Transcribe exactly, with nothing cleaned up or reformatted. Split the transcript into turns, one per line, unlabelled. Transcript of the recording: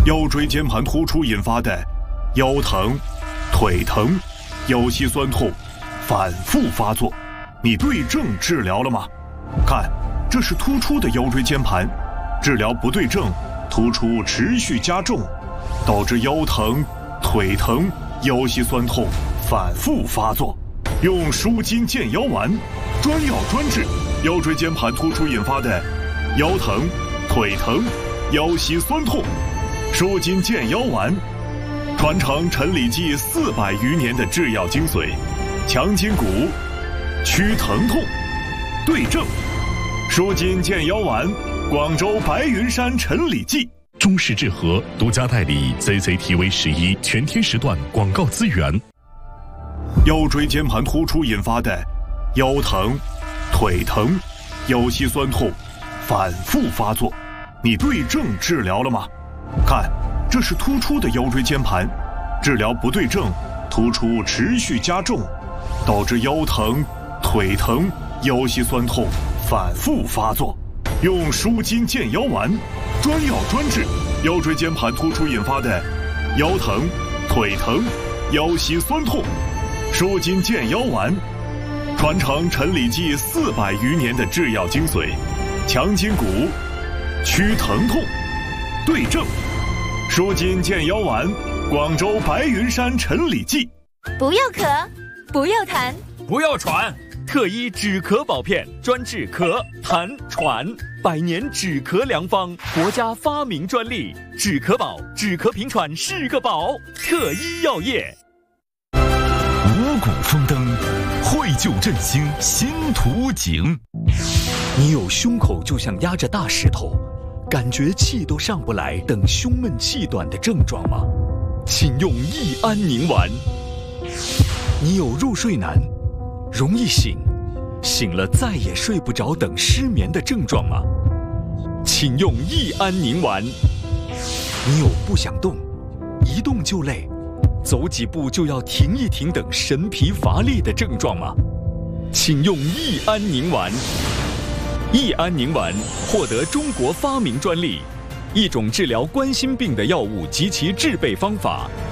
腰椎间盘突出引发的腰疼、腿疼、腰膝酸痛反复发作，你对症治疗了吗？看，这是突出的腰椎间盘，治疗不对症，突出持续加重，导致腰疼、腿疼、腰膝酸痛反复发作。用舒筋健腰丸，专药专治腰椎间盘突出引发的腰疼、腿疼、腰膝酸痛。舒筋健腰丸，传承陈李济四百余年的制药精髓，强筋骨，祛疼痛，对症。舒筋健腰丸，广州白云山陈李济。
中式治和独家代理 C C T V 十一全天时段广告资源。
腰椎间盘突出引发的腰疼、腿疼、腰膝酸痛反复发作，你对症治疗了吗？看，这是突出的腰椎间盘，治疗不对症，突出持续加重，导致腰疼、腿疼、腰膝酸痛反复发作。用舒筋健腰丸，专药专治腰椎间盘突出引发的腰疼、腿疼、腰膝酸痛。舒筋健腰丸，传承陈李济四百余年的制药精髓，强筋骨，祛疼痛，对症。舒筋健腰丸，广州白云山陈李济。
不要咳，不要痰，
不要喘，特医止咳保片，专治咳、痰、喘，百年止咳良方，国家发明专利，止咳宝，止咳平喘是个宝，特医药业。
五谷丰登，绘就振兴新图景。
你有胸口就像压着大石头，感觉气都上不来等胸闷气短的症状吗？请用益安宁丸。你有入睡难，容易醒，醒了再也睡不着等失眠的症状吗？请用益安宁丸。你有不想动，一动就累，走几步就要停一停等神疲乏力的症状吗？请用益安宁丸。益安宁丸获得中国发明专利，一种治疗冠心病的药物及其制备方法，